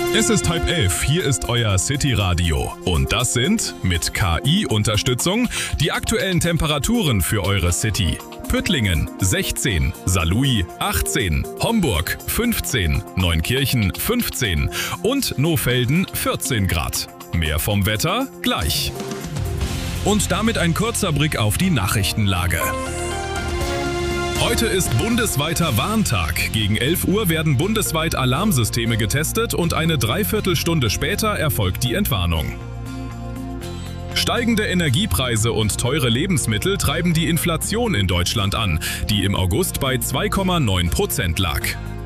Es ist 10:30, hier ist euer City Radio. Und das sind, mit KI-Unterstützung, die aktuellen Temperaturen für eure City. Püttlingen 16, Saarlouis 18, Homburg 15, Neunkirchen 15 und Nohfelden 14 Grad. Mehr vom Wetter gleich. Und damit ein kurzer Blick auf die Nachrichtenlage. Heute ist bundesweiter Warntag. Gegen 11 Uhr werden bundesweit Alarmsysteme getestet und eine Dreiviertelstunde später erfolgt die Entwarnung. Steigende Energiepreise und teure Lebensmittel treiben die Inflation in Deutschland an, die im August bei 2,9% lag.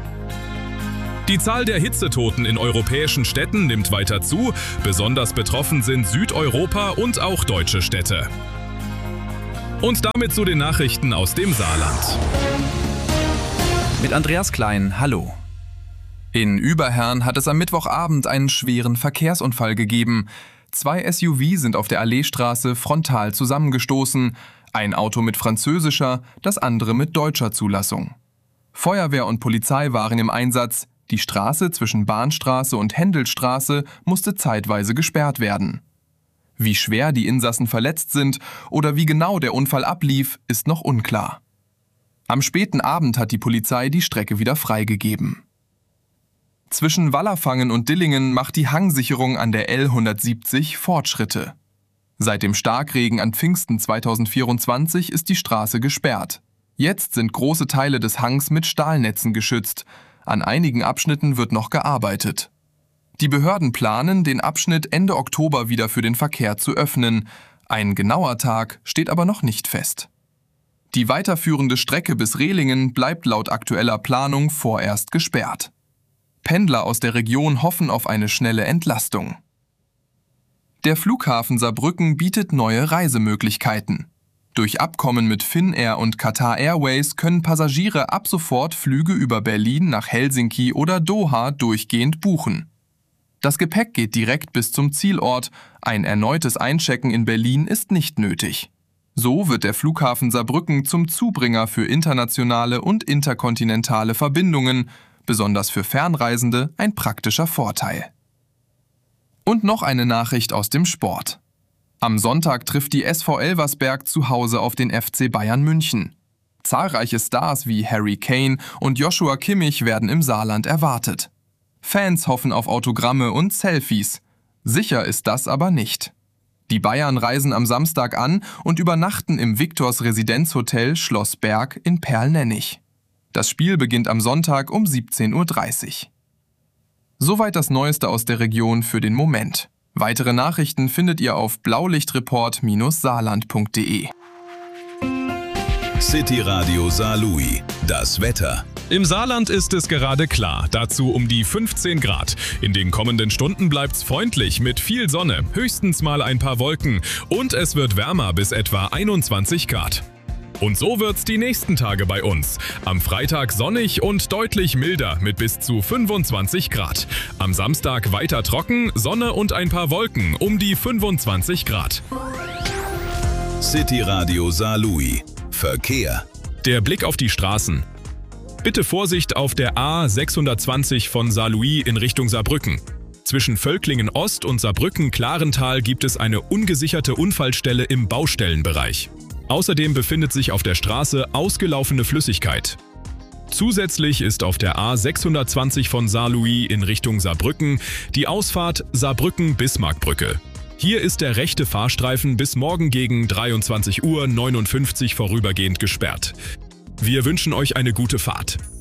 Die Zahl der Hitzetoten in europäischen Städten nimmt weiter zu. Besonders betroffen sind Südeuropa und auch deutsche Städte. Und damit zu den Nachrichten aus dem Saarland. Mit Andreas Klein, hallo. In Überherrn hat es am Mittwochabend einen schweren Verkehrsunfall gegeben. 2 SUV sind auf der Alleestraße frontal zusammengestoßen. Ein Auto mit französischer, das andere mit deutscher Zulassung. Feuerwehr und Polizei waren im Einsatz. Die Straße zwischen Bahnstraße und Händelstraße musste zeitweise gesperrt werden. Wie schwer die Insassen verletzt sind oder wie genau der Unfall ablief, ist noch unklar. Am späten Abend hat die Polizei die Strecke wieder freigegeben. Zwischen Wallerfangen und Dillingen macht die Hangsicherung an der L170 Fortschritte. Seit dem Starkregen an Pfingsten 2024 ist die Straße gesperrt. Jetzt sind große Teile des Hangs mit Stahlnetzen geschützt. An einigen Abschnitten wird noch gearbeitet. Die Behörden planen, den Abschnitt Ende Oktober wieder für den Verkehr zu öffnen. Ein genauer Tag steht aber noch nicht fest. Die weiterführende Strecke bis Rehlingen bleibt laut aktueller Planung vorerst gesperrt. Pendler aus der Region hoffen auf eine schnelle Entlastung. Der Flughafen Saarbrücken bietet neue Reisemöglichkeiten. Durch Abkommen mit Finnair und Qatar Airways können Passagiere ab sofort Flüge über Berlin nach Helsinki oder Doha durchgehend buchen. Das Gepäck geht direkt bis zum Zielort. Ein erneutes Einchecken in Berlin ist nicht nötig. So wird der Flughafen Saarbrücken zum Zubringer für internationale und interkontinentale Verbindungen, besonders für Fernreisende ein praktischer Vorteil. Und noch eine Nachricht aus dem Sport. Am Sonntag trifft die SV Elversberg zu Hause auf den FC Bayern München. Zahlreiche Stars wie Harry Kane und Joshua Kimmich werden im Saarland erwartet. Fans hoffen auf Autogramme und Selfies. Sicher ist das aber nicht. Die Bayern reisen am Samstag an und übernachten im Victors Residenzhotel Schloss Berg in Perlnennig. Das Spiel beginnt am Sonntag um 17:30 Uhr. Soweit das Neueste aus der Region für den Moment. Weitere Nachrichten findet ihr auf blaulichtreport-saarland.de. City Radio Saarlouis. Das Wetter. Im Saarland ist es gerade klar, dazu um die 15 Grad. In den kommenden Stunden bleibt's freundlich mit viel Sonne, höchstens mal ein paar Wolken und es wird wärmer bis etwa 21 Grad. Und so wird's die nächsten Tage bei uns. Am Freitag sonnig und deutlich milder mit bis zu 25 Grad. Am Samstag weiter trocken, Sonne und ein paar Wolken um die 25 Grad. City Radio Saarlouis. Verkehr. Der Blick auf die Straßen. Bitte Vorsicht auf der A620 von Saarlouis in Richtung Saarbrücken. Zwischen Völklingen Ost und Saarbrücken-Klarental gibt es eine ungesicherte Unfallstelle im Baustellenbereich. Außerdem befindet sich auf der Straße ausgelaufene Flüssigkeit. Zusätzlich ist auf der A620 von Saarlouis in Richtung Saarbrücken die Ausfahrt Saarbrücken-Bismarckbrücke. Hier ist der rechte Fahrstreifen bis morgen gegen 23:59 Uhr vorübergehend gesperrt. Wir wünschen euch eine gute Fahrt.